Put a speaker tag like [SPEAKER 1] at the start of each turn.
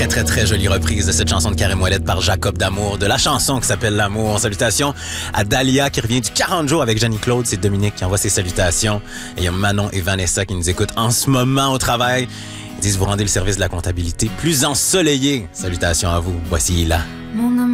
[SPEAKER 1] très jolie reprise de cette chanson de Karim Ouellet par Jacob D'Amour, de la chanson qui s'appelle L'amour. Salutations à Dalia qui revient du 40 jours avec Jenny-Claude. C'est Dominique qui envoie ses salutations. Et il y a Manon et Vanessa qui nous écoutent en ce moment au travail. Ils disent vous rendez le service de la comptabilité plus ensoleillé. Salutations à vous. Voici là.